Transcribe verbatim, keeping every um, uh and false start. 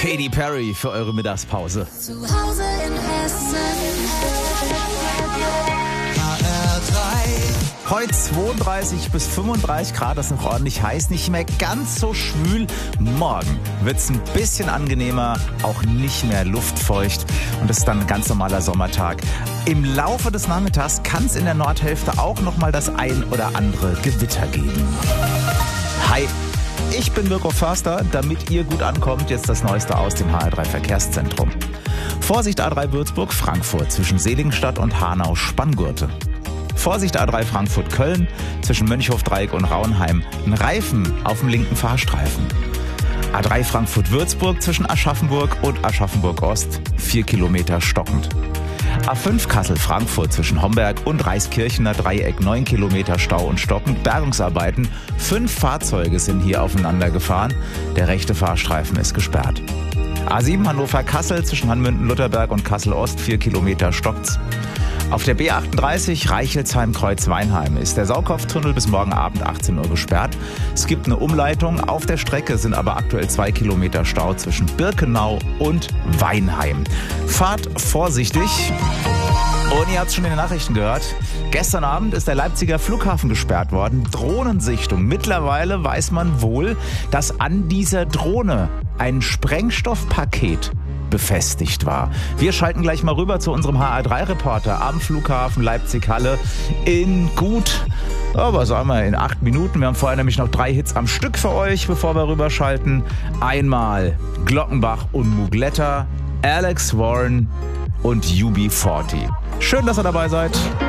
Katy Perry für eure Mittagspause. Zu Hause in Hessen. H R drei. Heute zweiunddreißig bis fünfunddreißig Grad, das ist noch ordentlich heiß, nicht mehr ganz so schwül. Morgen wird es ein bisschen angenehmer, auch nicht mehr luftfeucht und es ist dann ein ganz normaler Sommertag. Im Laufe des Nachmittags kann es in der Nordhälfte auch noch mal das ein oder andere Gewitter geben. Hi, ich bin Mirko Förster. Damit ihr gut ankommt, jetzt das Neueste aus dem H R drei Verkehrszentrum. Vorsicht A drei Würzburg-Frankfurt zwischen Seligenstadt und Hanau-Spanngurte. Vorsicht A drei Frankfurt-Köln zwischen Mönchhof-Dreieck und Rauenheim. Ein Reifen auf dem linken Fahrstreifen. A drei Frankfurt-Würzburg zwischen Aschaffenburg und Aschaffenburg-Ost. Vier Kilometer stockend. A fünf Kassel-Frankfurt zwischen Homberg und Reiskirchener Dreieck. Neun Kilometer Stau und stockend. Bergungsarbeiten. Fünf Fahrzeuge sind hier aufeinander gefahren. Der rechte Fahrstreifen ist gesperrt. A sieben Hannover-Kassel zwischen Hanmünden-Lutherberg und Kassel-Ost. Vier Kilometer stockt's. Auf der B achtunddreißig Reichelsheim-Kreuz-Weinheim ist der Saukopftunnel bis morgen Abend achtzehn Uhr gesperrt. Es gibt eine Umleitung. Auf der Strecke sind aber aktuell zwei Kilometer Stau zwischen Birkenau und Weinheim. Fahrt vorsichtig. Und ihr habt es schon in den Nachrichten gehört. Gestern Abend ist der Leipziger Flughafen gesperrt worden. Drohnensichtung. Mittlerweile weiß man wohl, dass an dieser Drohne ein Sprengstoffpaket befestigt war. Wir schalten gleich mal rüber zu unserem H R drei Reporter am Flughafen Leipzig-Halle in gut, aber sagen wir in acht Minuten. Wir haben vorher nämlich noch drei Hits am Stück für euch, bevor wir rüberschalten. Einmal Glockenbach und Mugletta, Alex Warren und U B vierzig. Schön, dass ihr dabei seid.